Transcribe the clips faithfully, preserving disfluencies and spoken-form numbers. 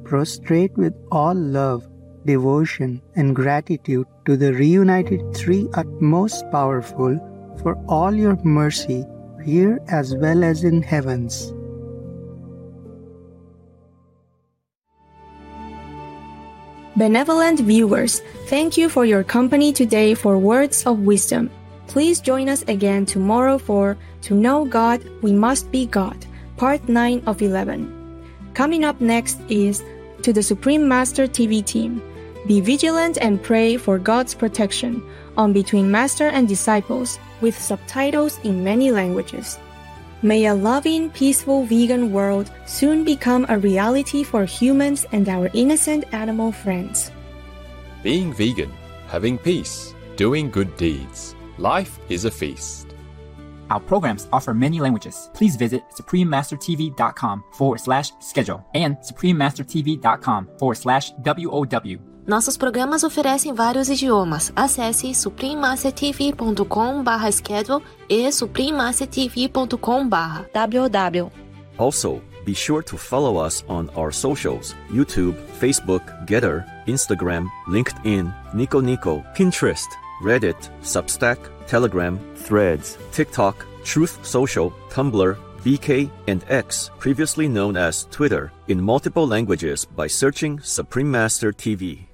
prostrate with all love, devotion, and gratitude to the reunited Three Utmost Powerful for all your mercy, here as well as in heavens. Benevolent viewers, thank you for your company today for Words of Wisdom. Please join us again tomorrow for To Know God, We Must Be God, Part nine of eleven. Coming up next is To the Supreme Master T V Team. Be vigilant and pray for God's protection on Between Master and Disciples with subtitles in many languages. May a loving, peaceful vegan world soon become a reality for humans and our innocent animal friends. Being vegan, having peace, doing good deeds. Life is a feast. Our programs offer many languages. Please visit suprememastertv.com forward slash schedule and suprememastertv.com forward slash WOW. Nossos programas oferecem vários idiomas. Acesse suprememastertv.com barra schedule e suprememastertv.com barra WOW. Also, be sure to follow us on our socials: YouTube, Facebook, Getter, Instagram, LinkedIn, Nico Nico, Pinterest, Reddit, Substack, Telegram, Threads, TikTok, Truth Social, Tumblr, V K, and X, previously known as Twitter, in multiple languages by searching Supreme Master T V.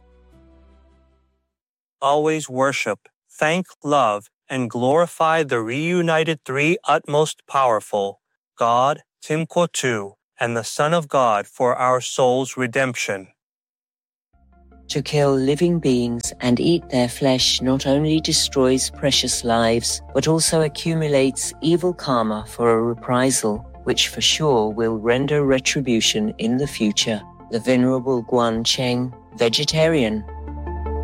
Always worship, thank, love, and glorify the reunited Three Utmost Powerful, God, Timquatu, and the Son of God for our soul's redemption. To kill living beings and eat their flesh not only destroys precious lives, but also accumulates evil karma for a reprisal, which for sure will render retribution in the future. The Venerable Guan Cheng, vegetarian,